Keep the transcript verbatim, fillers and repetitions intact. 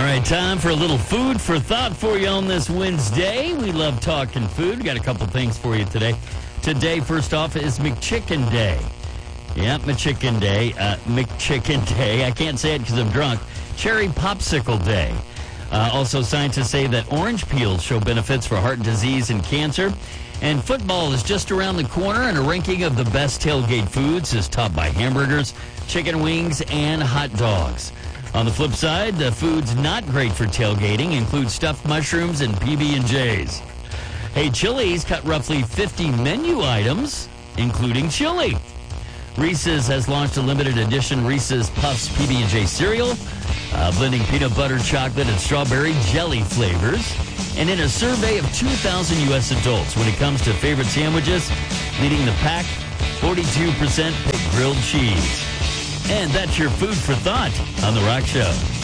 right, time for a little food for thought for you on this Wednesday. We love talking food. We got a couple things for you today. Today, first off, is McChicken Day. Yeah, McChicken Day. Uh, McChicken Day. I can't say it because I'm drunk. Cherry Popsicle Day. Uh, also, scientists say that orange peels show benefits for heart disease and cancer. And football is just around the corner, and a ranking of the best tailgate foods is topped by hamburgers, chicken wings, and hot dogs. On the flip side, the foods not great for tailgating include stuffed mushrooms and P B and J's. Hey, Chili's cut roughly fifty menu items, including chili. Reese's has launched a limited edition Reese's Puffs P B and J cereal, uh, blending peanut butter, chocolate, and strawberry jelly flavors. And in a survey of two thousand U S adults, when it comes to favorite sandwiches, leading the pack, forty-two percent pick grilled cheese. And that's your food for thought on The Rock Show.